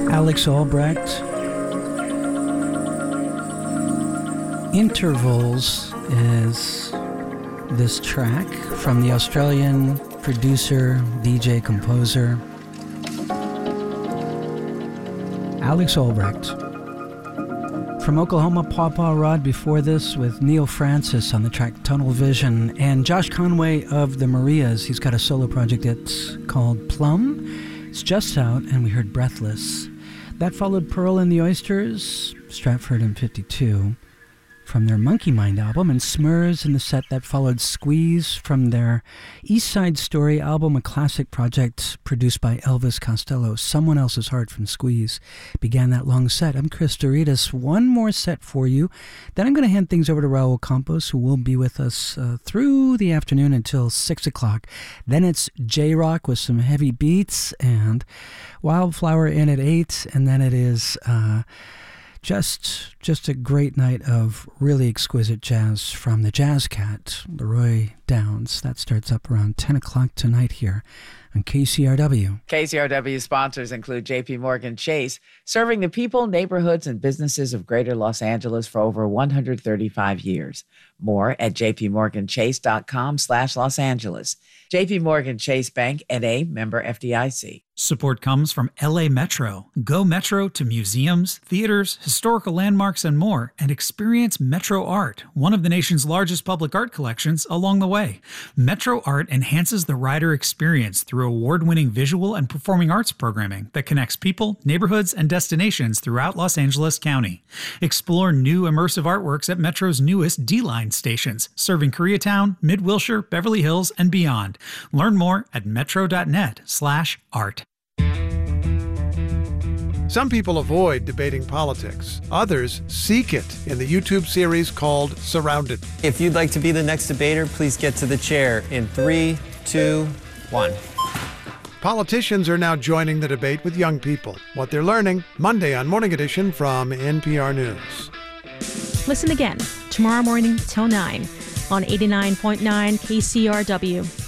Alex Albrecht. Intervals is this track from the Australian producer, DJ, composer Alex Albrecht. From Oklahoma, Pawpaw Rod before this with Neil Francis on the track Tunnel Vision, and Josh Conway of the Marias. He's got a solo project that's called Plum. It's just out, and we heard Breathless. That followed Pearl and the Oysters, Stratford in 52, from their Monkey Mind album, and Smurs in the set that followed Squeeze from their East Side Story album, a classic project produced by Elvis Costello. Someone Else's Heart from Squeeze began that long set. I'm Chris Doritas. One more set for you. Then I'm going to hand things over to Raul Campos, who will be with us through the afternoon until 6 o'clock. Then it's J-Rock with some heavy beats and Wildflower in at 8, and then it is just a great night of really exquisite jazz from the Jazz Cat, Leroy Downs. That starts up around 10 o'clock tonight here on KCRW. KCRW sponsors include J.P. Morgan Chase, serving the people, neighborhoods, and businesses of Greater Los Angeles for over 135 years. More at jpmorganchase.com/Los Angeles. J.P. Morgan Chase Bank, N.A., member FDIC. Support comes from LA Metro. Go Metro to museums, theaters, historical landmarks, and more, and experience Metro Art, one of the nation's largest public art collections, along the way. Metro Art enhances the rider experience through award-winning visual and performing arts programming that connects people, neighborhoods, and destinations throughout Los Angeles County. Explore new immersive artworks at Metro's newest D-Line stations, serving Koreatown, Mid-Wilshire, Beverly Hills, and beyond. Learn more at metro.net/art. Some people avoid debating politics. Others seek it in the YouTube series called Surrounded. If you'd like to be the next debater, please get to the chair in 3, 2, 1. Politicians are now joining the debate with young people. What they're learning, Monday on Morning Edition from NPR News. Listen again tomorrow morning till 9 on 89.9 KCRW.